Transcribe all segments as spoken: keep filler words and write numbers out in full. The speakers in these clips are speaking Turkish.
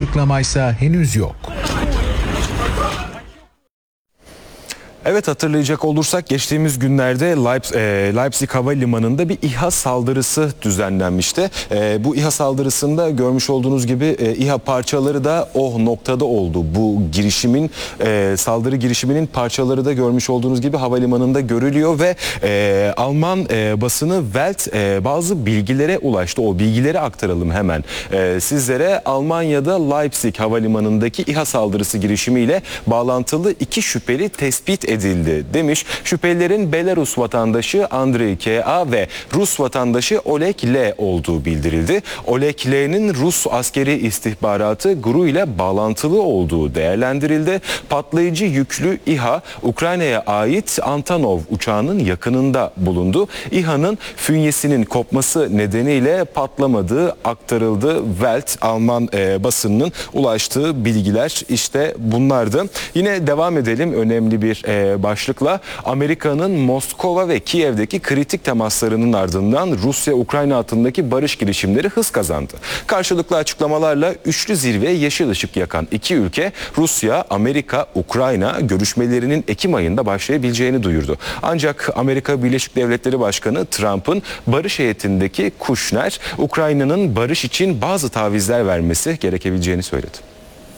açıklamaysa henüz yok. Evet, hatırlayacak olursak geçtiğimiz günlerde Leipzig Havalimanı'nda bir İHA saldırısı düzenlenmişti. Bu İHA saldırısında görmüş olduğunuz gibi İHA parçaları da o noktada oldu. Bu girişimin, saldırı girişiminin parçaları da görmüş olduğunuz gibi havalimanında görülüyor ve Alman basını Welt bazı bilgilere ulaştı. O bilgileri aktaralım hemen sizlere. Almanya'da Leipzig Havalimanı'ndaki İHA saldırısı girişimiyle bağlantılı iki şüpheli tespit edildi demiş. Şüphelilerin Belarus vatandaşı Andrei K A ve Rus vatandaşı Oleg L olduğu bildirildi. Oleg L'nin Rus askeri istihbaratı G R U ile bağlantılı olduğu değerlendirildi. Patlayıcı yüklü İHA Ukrayna'ya ait Antonov uçağının yakınında bulundu. İHA'nın fünyesinin kopması nedeniyle patlamadığı aktarıldı. Welt Alman e, basınının ulaştığı bilgiler işte bunlardı. Yine devam edelim önemli bir e, başlıkla. Amerika'nın Moskova ve Kiev'deki kritik temaslarının ardından Rusya-Ukrayna hattındaki barış girişimleri hız kazandı. Karşılıklı açıklamalarla üçlü zirveye yeşil ışık yakan iki ülke Rusya, Amerika, Ukrayna görüşmelerinin Ekim ayında başlayabileceğini duyurdu. Ancak Amerika Birleşik Devletleri Başkanı Trump'ın barış heyetindeki Kushner, Ukrayna'nın barış için bazı tavizler vermesi gerekebileceğini söyledi.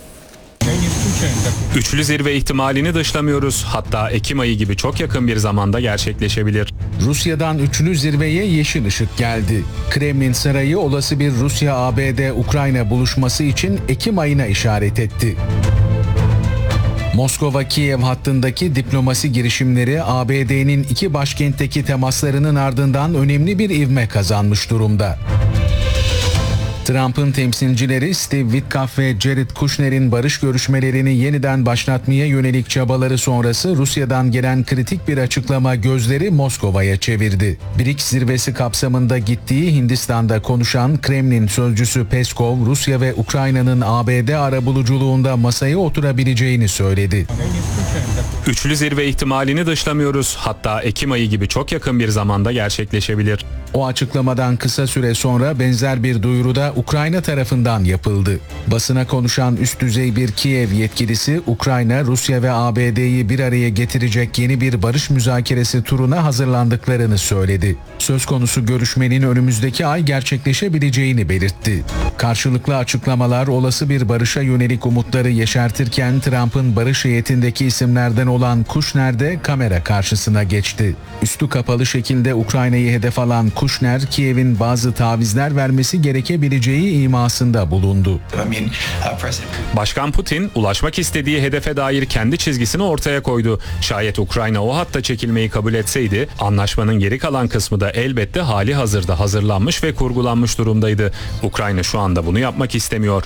Üçlü zirve ihtimalini dışlamıyoruz. Hatta Ekim ayı gibi çok yakın bir zamanda gerçekleşebilir. Rusya'dan üçlü zirveye yeşil ışık geldi. Kremlin Sarayı olası bir Rusya-A B D-Ukrayna buluşması için Ekim ayına işaret etti. Moskova-Kiev hattındaki diplomasi girişimleri A B D'nin iki başkentteki temaslarının ardından önemli bir ivme kazanmış durumda. Trump'ın temsilcileri Steve Witkoff ve Jared Kushner'in barış görüşmelerini yeniden başlatmaya yönelik çabaları sonrası Rusya'dan gelen kritik bir açıklama gözleri Moskova'ya çevirdi. B R I C S zirvesi kapsamında gittiği Hindistan'da konuşan Kremlin sözcüsü Peskov, Rusya ve Ukrayna'nın A B D arabuluculuğunda masaya oturabileceğini söyledi. Üçlü zirve ihtimalini dışlamıyoruz. Hatta Ekim ayı gibi çok yakın bir zamanda gerçekleşebilir. O açıklamadan kısa süre sonra benzer bir duyuru da Ukrayna tarafından yapıldı. Basına konuşan üst düzey bir Kiev yetkilisi, Ukrayna, Rusya ve A B D'yi bir araya getirecek yeni bir barış müzakeresi turuna hazırlandıklarını söyledi. Söz konusu görüşmenin önümüzdeki ay gerçekleşebileceğini belirtti. Karşılıklı açıklamalar olası bir barışa yönelik umutları yeşertirken Trump'ın barış heyetindeki isimlerden olan Kushner de kamera karşısına geçti. Üstü kapalı şekilde Ukrayna'yı hedef alan Kushner, Kiev'in bazı tavizler vermesi gerekebileceği imasında bulundu. Başkan Putin, ulaşmak istediği hedefe dair kendi çizgisini ortaya koydu. Şayet Ukrayna o hatta çekilmeyi kabul etseydi, anlaşmanın geri kalan kısmı da elbette hali hazırda hazırlanmış ve kurgulanmış durumdaydı. Ukrayna şu anda bunu yapmak istemiyor.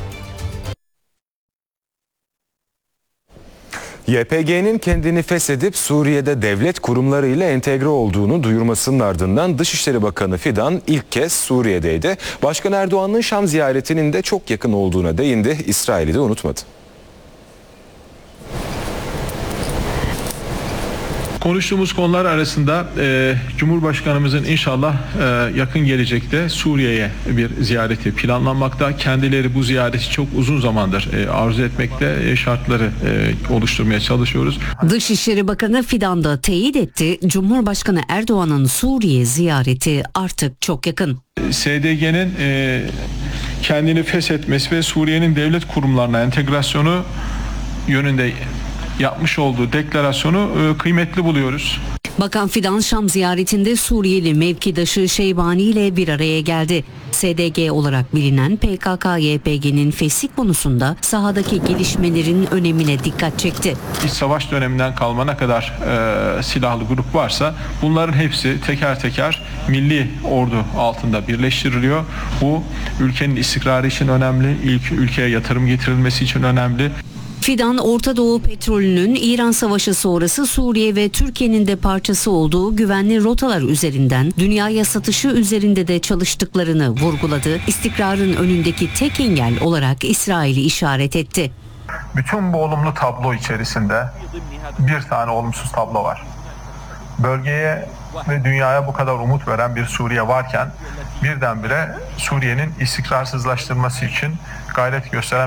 Y P G'nin kendini feshedip Suriye'de devlet kurumlarıyla entegre olduğunu duyurmasının ardından Dışişleri Bakanı Fidan ilk kez Suriye'deydi. Başkan Erdoğan'ın Şam ziyaretinin de çok yakın olduğuna değindi. İsrail'i de unutmadı. Konuştuğumuz konular arasında e, Cumhurbaşkanımızın inşallah e, yakın gelecekte Suriye'ye bir ziyareti planlanmakta. Kendileri bu ziyareti çok uzun zamandır e, arzu etmekte, e, şartları e, oluşturmaya çalışıyoruz. Dışişleri Bakanı Fidan da teyit etti. Cumhurbaşkanı Erdoğan'ın Suriye ziyareti artık çok yakın. S D G'nin e, kendini feshetmesi ve Suriye'nin devlet kurumlarına entegrasyonu yönünde yapmış olduğu deklarasyonu e, kıymetli buluyoruz. Bakan Fidan Şam ziyaretinde Suriyeli mevkidaşı Şeybani ile bir araya geldi. S D G olarak bilinen P K K Y P G'nin fesih konusunda sahadaki gelişmelerin önemine dikkat çekti. İç savaş döneminden kalma ne kadar e, silahlı grup varsa bunların hepsi teker teker milli ordu altında birleştiriliyor. Bu ülkenin istikrarı için önemli, ilk ülkeye yatırım getirilmesi için önemli. Fidan, Orta Doğu petrolünün İran Savaşı sonrası Suriye ve Türkiye'nin de parçası olduğu güvenli rotalar üzerinden dünyaya satışı üzerinde de çalıştıklarını vurguladı. İstikrarın önündeki tek engel olarak İsrail'i işaret etti. Bütün bu olumlu tablo içerisinde bir tane olumsuz tablo var. Bölgeye ve dünyaya bu kadar umut veren bir Suriye varken birdenbire Suriye'nin istikrarsızlaştırması için gayret gösteren